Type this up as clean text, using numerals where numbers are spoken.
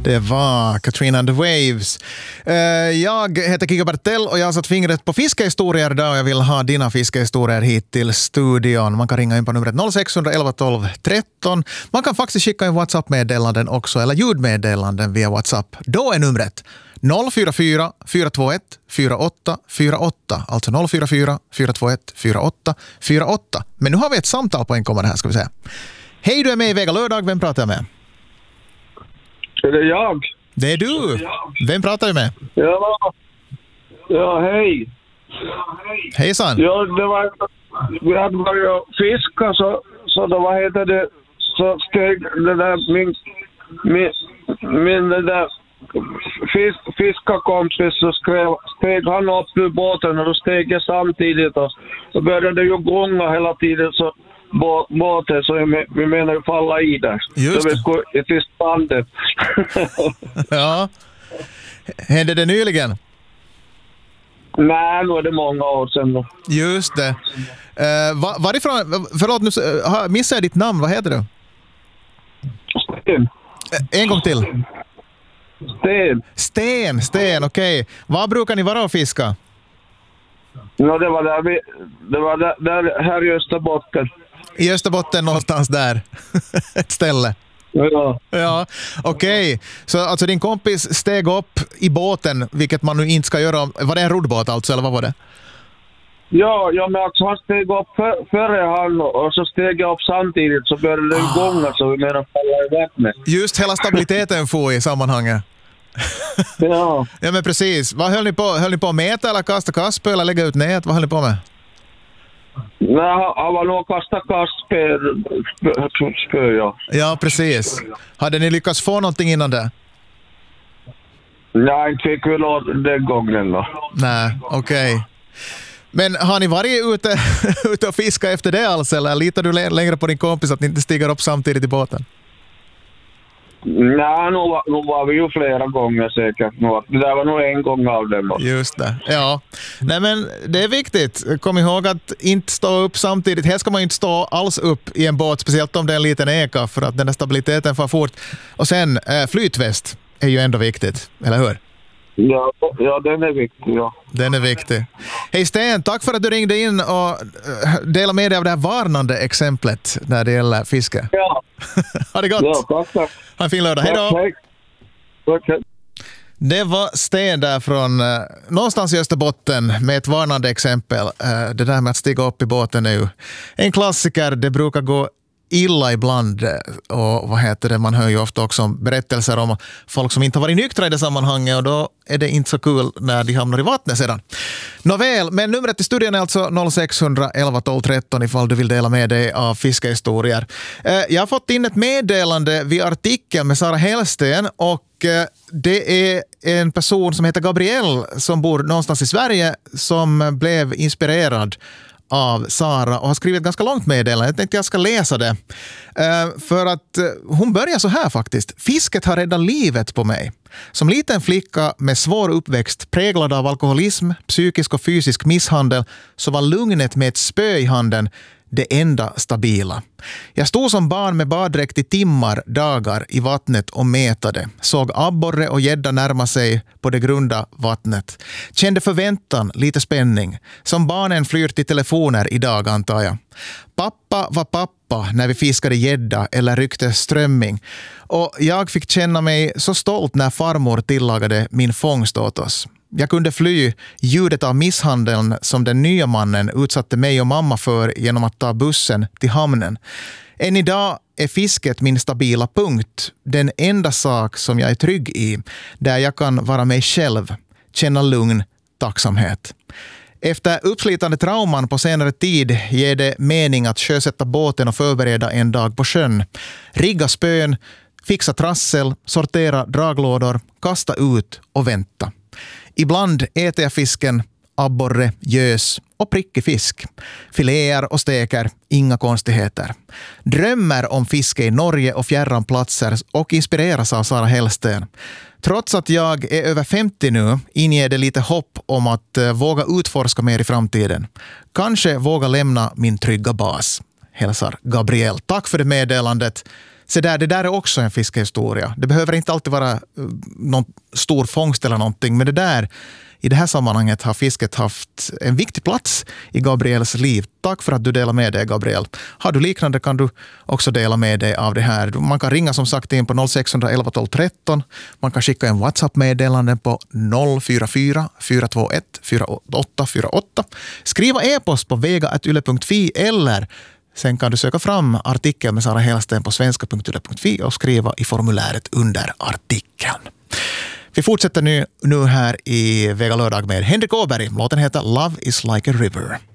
Det var Katrina and the Waves. Jag heter Kika Bertell och jag har satt fingret på fiskehistorier idag och jag vill ha dina fiskehistorier hit till studion. Man kan ringa in på numret 0611 12 13. Man kan faktiskt skicka in WhatsApp-meddelanden också eller ljudmeddelanden via WhatsApp. Då är numret 044 421 4848. Alltså 044 421 4848. Men nu har vi ett samtal på inkommande här ska vi säga. Hej, du är med i Vega Lördag. Vem pratar jag med? Är det jag? Det är du. Vem pratar du med? Ja, hej. Hejsan. Ja, det var... Vi hade börjat fiska så då, vad heter det, så steg det där min det där fiskarkompis så steg han upp ur båten och då steg jag samtidigt och då började det ju gånga hela tiden så båten så vi menar ju falla i där. Just så vi skulle till strandet. Ja. Hände det nyligen? Nej, nu är det många år sedan då. Just det. Varifrån, förlåt nu missade jag ditt namn, vad heter du? Sten. En gång till. Sten, okej. Var brukar ni vara och fiska? Ja, det var där här i Österbotten. I Österbotten någonstans där. Ett ställe. Ja, okej. Så alltså din kompis steg upp i båten, vilket man nu inte ska göra. Var det en roddbåt alltså, eller vad var det? Ja, men alltså han steg upp före han och så steg jag upp samtidigt så började det gånga så vi menar falla i vattnet. Just hela stabiliteten får i sammanhanget. Ja. Ja, men precis. Vad höll ni på? Höll ni på att mäta eller kasta kastspö eller lägga ut nät? Vad höll ni på med? Nej, han var nog kasta kastspö, ja. Ja, precis. Hade ni lyckats få någonting innan det? Nej, inte fick vi låt den gången då. Nej, okej. Men har ni varit ute och fiska efter det alltså? Eller litar du längre på din kompis att ni inte stiger upp samtidigt i båten? Nej, nu var vi ju flera gånger säkert. Det där var nog en gång av dem. Just det, ja. Nej, men det är viktigt. Kom ihåg att inte stå upp samtidigt. Här ska man inte stå alls upp i en båt, speciellt om det är en liten eka, för att den där stabiliteten får fort. Och sen, flytväst är ju ändå viktigt, eller hur? Ja, den är viktig, ja. Den är viktig. Hej Sten, tack för att du ringde in och delade med dig av det här varnande exemplet när det gäller fiske. Ja. Ha det gott. Ja, tack. Ha en fin lördag. Hej då. Okay. Det var Sten där från någonstans i Österbotten med ett varnande exempel. Det där med att stiga upp i båten är ju en klassiker. Det brukar gå illa ibland och man hör ju ofta också berättelser om folk som inte har varit nyktra i det sammanhanget och då är det inte så kul när de hamnar i vattnet sedan. Nåväl, men numret till studion är alltså 0611 12 13 ifall du vill dela med dig av fiskehistorier. Jag har fått in ett meddelande via artikeln med Sara Hellsten och det är en person som heter Gabriel som bor någonstans i Sverige som blev inspirerad av Sara och har skrivit ett ganska långt meddelande. Jag tänkte jag ska läsa det. För att hon börjar så här faktiskt. Fisket har räddat livet på mig. Som liten flicka med svår uppväxt präglad av alkoholism, psykisk och fysisk misshandel så var lugnet med ett spö i handen det enda stabila. Jag stod som barn med baddräkt i timmar, dagar i vattnet och mätade. Såg abborre och gädda närma sig på det grunda vattnet. Kände förväntan, lite spänning. Som barnen flyr till telefoner idag antar jag. Pappa var pappa när vi fiskade gädda eller ryckte strömming. Och jag fick känna mig så stolt när farmor tillagade min fångst åt oss. Jag kunde fly ljudet av misshandeln som den nya mannen utsatte mig och mamma för genom att ta bussen till hamnen. Än idag är fisket min stabila punkt. Den enda sak som jag är trygg i. Där jag kan vara mig själv. Känna lugn, tacksamhet. Efter uppslitande trauman på senare tid ger det mening att sjösätta båten och förbereda en dag på sjön. Rigga spön, fixa trassel, sortera draglådor, kasta ut och vänta. Ibland äter jag fisken, abborre, gös och prickig fisk. Filéer och steker, inga konstigheter. Drömmer om fiske i Norge och fjärran platser och inspireras av Sara Hellsten. Trots att jag är över 50 nu inger det lite hopp om att våga utforska mer i framtiden. Kanske våga lämna min trygga bas. Hälsar Gabriel. Tack för det meddelandet. Så det där är också en fiskehistoria. Det behöver inte alltid vara någon stor fångst eller någonting, men i det här sammanhanget har fisket haft en viktig plats i Gabriels liv. Tack för att du delar med dig, Gabriel. Har du liknande kan du också dela med dig av det här. Man kan ringa som sagt in på 0611 12 13. Man kan skicka en WhatsApp-meddelande på 044 421 4848. Skriva e-post på vega@yle.fi eller sen kan du söka fram artikeln med Sara Hellsten på svenska.yle.fi och skriva i formuläret under artikeln. Vi fortsätter nu här i Vega lördag med Henrik Åberg. Låten heter Love is like a river.